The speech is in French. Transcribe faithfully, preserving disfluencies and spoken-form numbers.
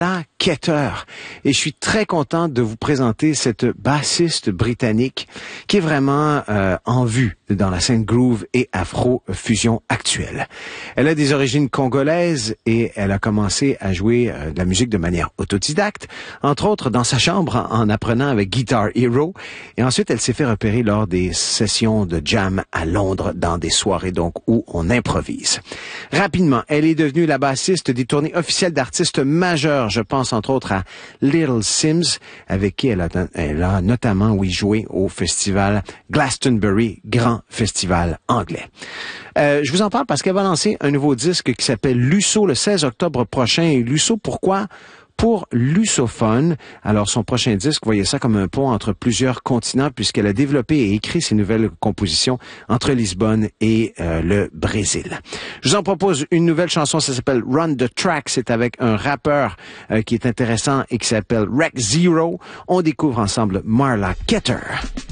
Ketter. Et je suis très content de vous présenter cette bassiste britannique qui est vraiment euh, en vue dans la scène groove et afro-fusion actuelle. Elle a des origines congolaises et elle a commencé à jouer euh, de la musique de manière autodidacte, entre autres dans sa chambre en, en apprenant avec Guitar Hero. Et ensuite, elle s'est fait repérer lors des sessions de jam à Londres dans des soirées donc où on improvise. Rapidement, elle est devenue la bassiste des tournées officielles d'artistes majeurs. Je pense entre autres à Little Sims, avec qui elle a, elle a notamment oui, joué au festival Glastonbury, grand festival anglais. Euh, je vous en parle parce qu'elle va lancer un nouveau disque qui s'appelle Lusso le seize octobre prochain. Et Lusso, pourquoi? Pour Lusophone. Alors, son prochain disque, voyez ça comme un pont entre plusieurs continents puisqu'elle a développé et écrit ses nouvelles compositions entre Lisbonne et euh, le Brésil. Je vous en propose une nouvelle chanson, ça s'appelle Run the Track. C'est avec un rappeur euh, qui est intéressant et qui s'appelle Rec Zero. On découvre ensemble Marla Ketter.